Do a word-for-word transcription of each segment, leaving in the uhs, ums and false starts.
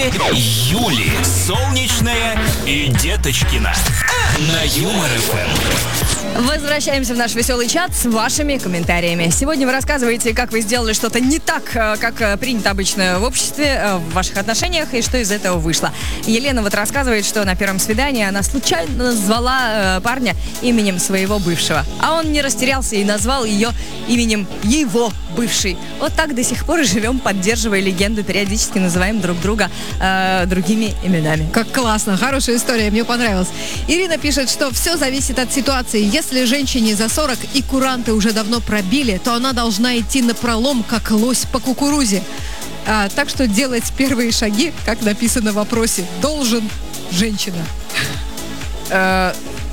Юли, Солнечная и Деточкина. На Юмор эф эм. Возвращаемся в наш веселый чат с вашими комментариями. Сегодня вы рассказываете, как вы сделали что-то не так, как принято обычно в обществе, в ваших отношениях, и что из этого вышло. Елена вот рассказывает, что на первом свидании она случайно назвала парня именем своего бывшего. А он не растерялся и назвал ее именем его бывший. Вот так до сих пор и живем, поддерживая легенду, периодически называем друг друга э, другими именами. Как классно, хорошая история, мне понравилась. Ирина пишет, что все зависит от ситуации. Если женщине за сорок и куранты уже давно пробили, то она должна идти напролом, как лось по кукурузе. А, так что делать первые шаги, как написано в вопросе, должен женщина. Э,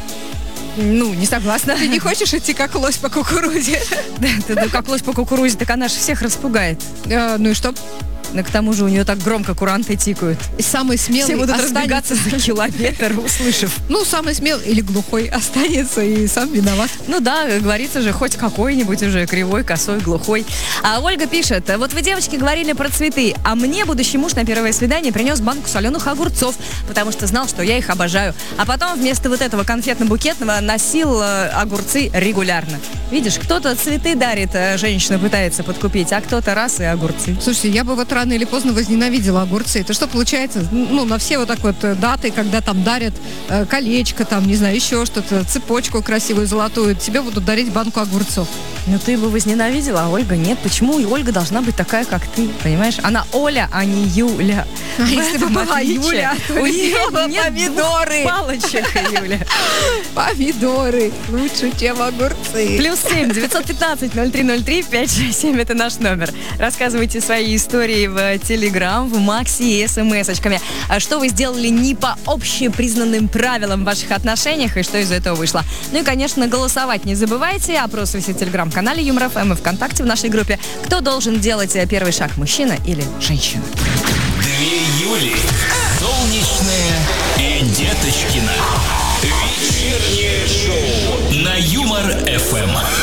ну, не согласна. Ты не хочешь идти как лось по кукурузе? Да, как лось по кукурузе, так она же всех распугает. А, ну и что? Но к тому же у нее так громко куранты тикают. Самый смелый Все будут останется... разбегаться за километр, услышав. Ну, самый смелый или глухой останется и сам виноват. Ну да, говорится же, хоть какой-нибудь уже кривой, косой, глухой. А Ольга пишет: вот вы, девочки, говорили про цветы, а мне будущий муж на первое свидание принес банку соленых огурцов, потому что знал, что я их обожаю. А потом вместо вот этого конфетно-букетного носил э, огурцы регулярно. Видишь, кто-то цветы дарит, э, женщина пытается подкупить, а кто-то раз и огурцы. Слушайте, я бы вот рано или поздно возненавидела огурцы. Это что получается? Ну, на все вот так вот даты, когда там дарят э, колечко, там, не знаю, еще что-то, цепочку красивую золотую, тебе будут дарить банку огурцов. Ну, ты бы возненавидела, а Ольга нет. Почему? И Ольга должна быть такая, как ты, понимаешь? Она Оля, а не Юля. А если бы была Юля, то у у нее нее нет помидоры. палочек, Юля. Помидоры лучше, чем огурцы. Плюс семь, девятьсот пятнадцать, ноль три ноль три, пять шесть семь, это наш номер. Рассказывайте свои истории в Телеграм, в Макси и смс-очками. А что вы сделали не по общепризнанным правилам в ваших отношениях и что из этого вышло? Ну и, конечно, голосовать не забывайте. Опрос в Телеграм-канале Юмор эф эм и ВКонтакте в нашей группе. Кто должен делать первый шаг, мужчина или женщина? Две Юли, Солнечная и Деточкина. Вечернее шоу на Юмор эф эм.